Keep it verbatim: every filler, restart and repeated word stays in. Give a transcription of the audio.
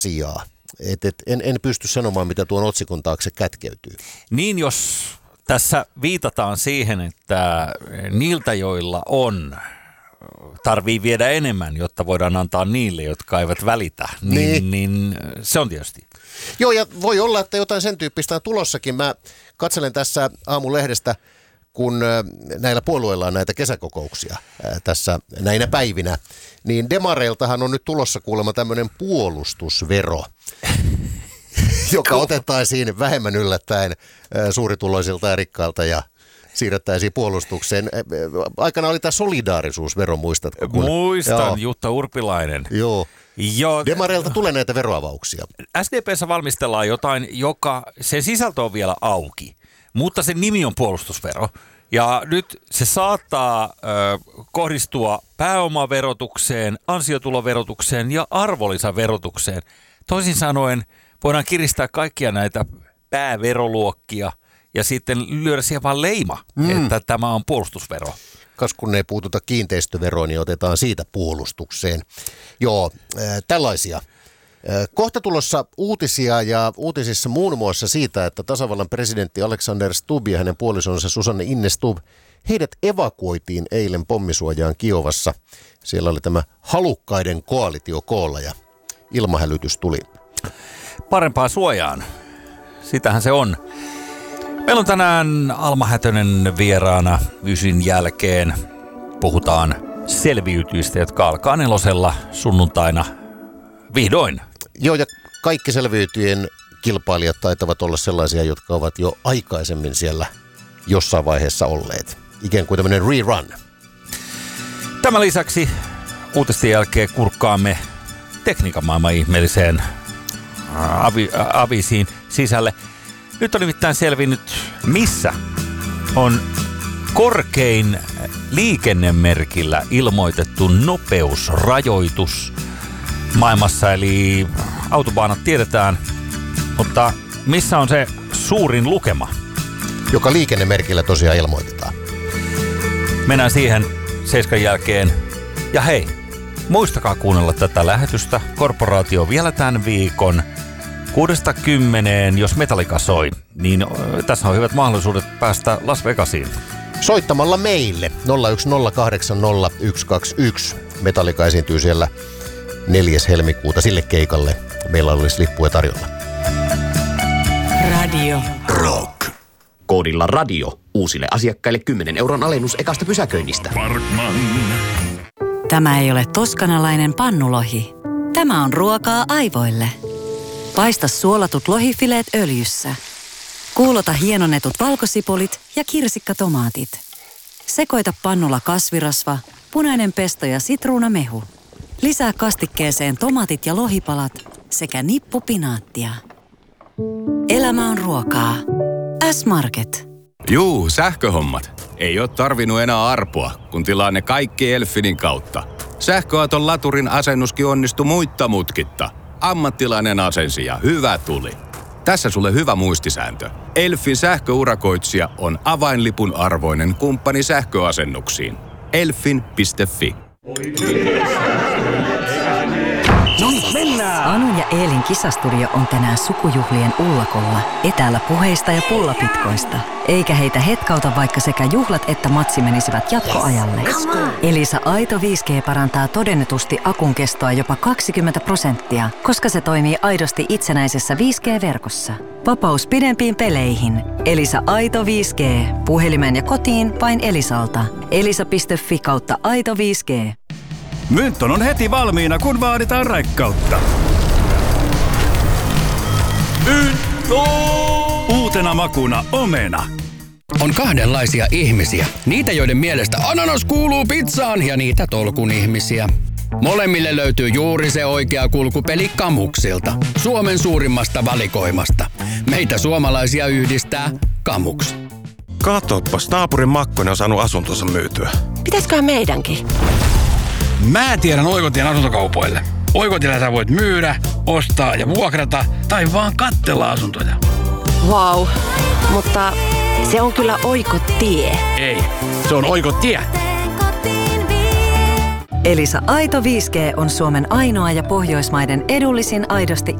asiaa. Et, et, en, en pysty sanomaan, mitä tuon otsikon taakse kätkeytyy. Niin, jos tässä viitataan siihen, että niiltä, joilla on, tarvii viedä enemmän, jotta voidaan antaa niille, jotka eivät välitä, niin, niin. niin se on tietysti. Joo, ja voi olla, että jotain sen tyyppistä on tulossakin. Mä katselen tässä Aamulehdestä, kun näillä puolueilla on näitä kesäkokouksia tässä näinä päivinä, niin demareiltahan on nyt tulossa kuulemma tämmöinen puolustusvero, joka otettaisiin vähemmän yllättäen suurituloisilta ja rikkailta ja siirrettäisiin puolustukseen. Aikana oli tämä solidaarisuusvero, muistatko? Kun... Muistan, Joo. Jutta Urpilainen. Joo. Jo... Demareilta tulee näitä veroavauksia. S D P:ssä valmistellaan jotain, joka, sen sisältö on vielä auki, mutta sen nimi on puolustusvero. Ja nyt se saattaa ö, kohdistua pääomaverotukseen, ansiotuloverotukseen ja arvonlisäverotukseen. Toisin sanoen voidaan kiristää kaikkia näitä pääveroluokkia ja sitten lyödä siihen vaan leima, mm. että tämä on puolustusvero. Kas kun ei puututa kiinteistöveroon, niin otetaan siitä puolustukseen. Joo, äh, tällaisia. Äh, kohta tulossa uutisia ja uutisissa muun muassa siitä, että tasavallan presidentti Alexander Stubb ja hänen puolisonsa Susanne Inne Stubb, heidät evakuoitiin eilen pommisuojaan Kiovassa. Siellä oli tämä halukkaiden koalitio koolla ja ilmahälytys tuli. Parempaan suojaan. Sitähän se on. Meillä on tänään Alma Hätönen vieraana Ysin jälkeen. Puhutaan selviytyistä, jotka alkaa nelosella sunnuntaina vihdoin. Joo, ja kaikki selviytyjen kilpailijat taitavat olla sellaisia, jotka ovat jo aikaisemmin siellä jossain vaiheessa olleet. Ikään kuin tämmöinen rerun. Tämän lisäksi uutisten jälkeen kurkkaamme tekniikan maailman ihmeelliseen avi, avisiin sisälle. Nyt on nimittäin selvinnyt, missä on korkein liikennemerkillä ilmoitettu nopeusrajoitus maailmassa. Eli autobaanat tiedetään, mutta missä on se suurin lukema? Joka liikennemerkillä tosiaan ilmoitetaan. Mennään siihen seiskan jälkeen. Ja hei, muistakaa kuunnella tätä lähetystä. Korporaatio vielä tämän viikon. Kuudesta kymmeneen, jos Metallica soi, niin tässä on hyvät mahdollisuudet päästä Las Vegasiin. Soittamalla meille nolla yksi nolla kahdeksan nolla yksi kaksi yksi. Metallica esiintyy siellä neljäs helmikuuta sille keikalle. Meillä olisi lippuja tarjolla. Radio Rock. Koodilla radio uusille asiakkaille kymmenen euron alennus ekasta pysäköinnistä. Parkman. Tämä ei ole toskanalainen pannulohi. Tämä on ruokaa aivoille. Paista suolatut lohifileet öljyssä. Kuulota hienonnetut valkosipulit ja kirsikkatomaatit. Sekoita pannulla kasvirasva, punainen pesto ja sitruunamehu. Lisää kastikkeeseen tomaatit ja lohipalat sekä nippu pinaattia. Elämä on ruokaa. S-Market. Juu, sähköhommat. Ei ole tarvinnut enää arpoa, kun tilaa ne kaikki Elfinin kautta. Sähköauton laturin asennuskin onnistui muitta mutkitta. Ammattilainen asensi ja hyvä tuli. Tässä sulle hyvä muistisääntö. Elfin sähköurakoitsija on avainlipun arvoinen kumppani sähköasennuksiin. elfin piste fi. No niin, mennään! Anun ja Eelin kisastudio on tänään sukujuhlien ullakolla, etäällä puheista ja pullapitkoista. Eikä heitä hetkauta, vaikka sekä juhlat että matsi menisivät jatkoajalle. Elisa Aito viisi G parantaa todennetusti akun kestoa jopa kaksikymmentä prosenttia, koska se toimii aidosti itsenäisessä viisi G-verkossa. Vapaus pidempiin peleihin. Elisa Aito viisi G. Puhelimen ja kotiin vain Elisalta. elisa piste fi kautta Aito viisi G. Mynton on heti valmiina, kun vaaditaan raikkautta. Mynto! Uutena makuna omena. On kahdenlaisia ihmisiä. Niitä, joiden mielestä ananas kuuluu pizzaan, ja niitä tolkun ihmisiä. Molemmille löytyy juuri se oikea kulkupeli Kamuksilta. Suomen suurimmasta valikoimasta. Meitä suomalaisia yhdistää Kamuks. Katoppas, naapurin Makkonen on saanut asuntonsa myytyä. Pitäisköhän meidänkin? Mä tiedän Oikotien asuntokaupoille. Oikotiellä sä voit myydä, ostaa ja vuokrata tai vaan katsella asuntoja. Vau, wow. Mutta se on kyllä Oikotie. Ei, se on Oikotie. Elisa Aito viisi G on Suomen ainoa ja Pohjoismaiden edullisin aidosti